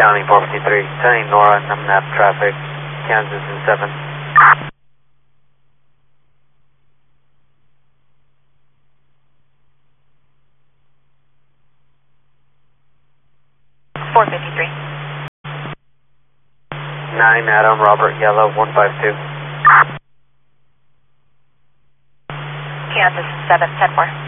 County 453, turning Nora, NumNav traffic, Kansas and 7. Nine Adam Robert Yellow 152. Kansas 7, 10-4.